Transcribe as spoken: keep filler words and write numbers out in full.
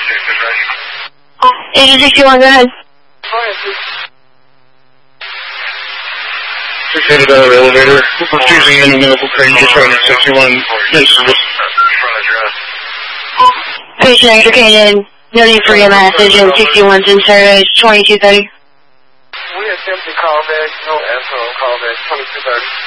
Agent sixty-one, go ahead. Go ahead, please. six eighty dollar elevator. Refusing any medical care. You just ran at sixty-one. Patient extricated. No need for E M S. Agent sixty-one's in service. twenty-two thirty. We attempted callback. No answer on callback. twenty-two thirty.